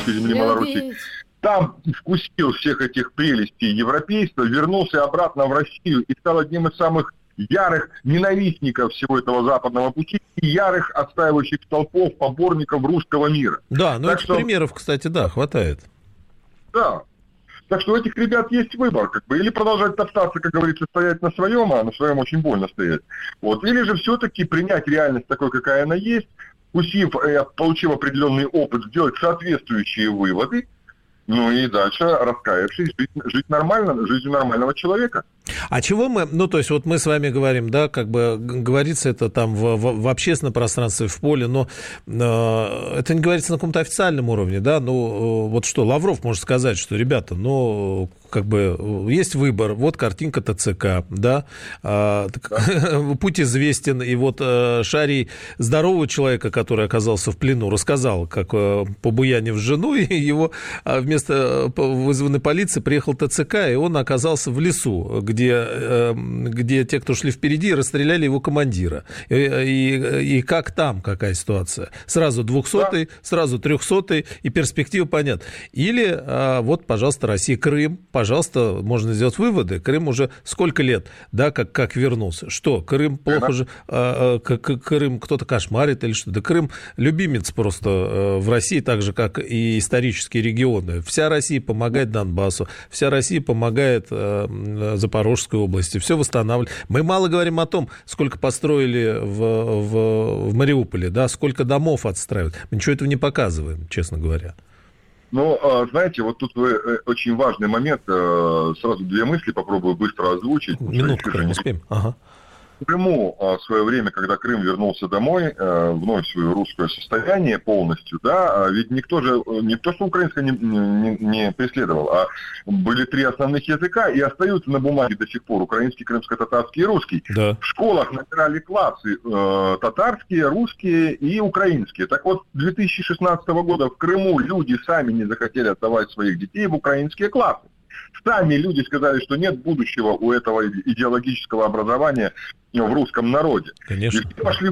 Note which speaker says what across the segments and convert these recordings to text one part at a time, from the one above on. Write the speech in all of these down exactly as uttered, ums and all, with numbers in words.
Speaker 1: украинской земли Малороссии. Там вкусил всех этих прелестей европейства, вернулся обратно в Россию и стал одним из самых ярых ненавистников всего этого западного пути и ярых отстаивающих столпов, поборников русского мира.
Speaker 2: Да, но
Speaker 1: так
Speaker 2: этих
Speaker 1: что...
Speaker 2: примеров, кстати, да, хватает.
Speaker 1: Да. Так что у этих ребят есть выбор, как бы, или продолжать топтаться, как говорится, стоять на своем, а на своем очень больно стоять. Вот. Или же все-таки принять реальность такой, какая она есть, вкусив, получив определенный опыт, сделать соответствующие выводы, ну и дальше, раскаявшись, жить, жить нормально, жизнью нормального человека.
Speaker 2: А чего мы, ну, то есть вот мы с вами говорим, да, как бы говорится это там в, в, в общественном пространстве, в поле, но э, это не говорится на каком-то официальном уровне, да, ну, э, вот что, Лавров может сказать, что, ребята, ну, как бы есть выбор, вот картинка ТЦК, да, э, да. Путь известен, и вот э, Шарий здорового человека, который оказался в плену, рассказал, как э, побуянив жену, и его э, вместо вызванной полиции приехал ТЦК, и он оказался в лесу, где Где, где те, кто шли впереди, расстреляли его командира. И, и, и как там, какая ситуация? Сразу двухсотый, да. Сразу трехсотый, и перспектива понятна. Или вот, пожалуйста, Россия, Крым, пожалуйста, можно сделать выводы. Крым уже сколько лет, да, как, как вернулся? Что, Крым плохо же, да. Крым кто-то кошмарит или что? Да Крым любимец просто в России, так же, как и исторические регионы. Вся Россия помогает Донбассу, вся Россия помогает Запорожью, Запорожской области, все восстанавливали. Мы мало говорим о том, сколько построили в, в, в Мариуполе, да, сколько домов отстраивают. Мы ничего этого не показываем, честно говоря.
Speaker 1: Ну, знаете, вот тут очень важный момент. Сразу две мысли попробую быстро озвучить.
Speaker 2: Минутку, не успеем. Ага.
Speaker 1: В Крыму в свое время, когда Крым вернулся домой, вновь в свое русское состояние полностью, да, ведь никто же, не то что украинское не, не, не преследовал, а были три основных языка и остаются на бумаге до сих пор: украинский, крымско-татарский и русский. Да. В школах набирали классы э, татарские, русские и украинские. Так вот, с две тысячи шестнадцатого года в Крыму люди сами не захотели отдавать своих детей в украинские классы. Сами люди сказали, что нет будущего у этого идеологического образования в русском народе.
Speaker 2: Конечно.
Speaker 1: И все пошли в...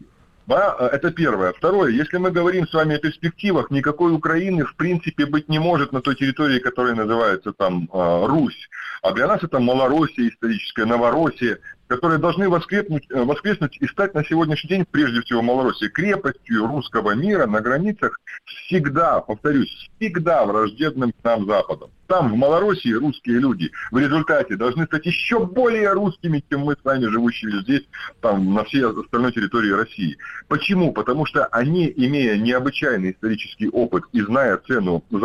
Speaker 1: Да, это первое. Второе, если мы говорим с вами о перспективах, никакой Украины в принципе быть не может на той территории, которая называется там Русь. А для нас это Малороссия историческая, Новороссия, которые должны воскреснуть, воскреснуть и стать на сегодняшний день, прежде всего, Малороссия, крепостью русского мира на границах всегда, повторюсь, всегда враждебным к нам Западом. Там, в Малороссии, русские люди в результате должны стать еще более русскими, чем мы с вами, живущие здесь, там, на всей остальной территории России. Почему? Потому что они, имея необычайный исторический опыт и зная цену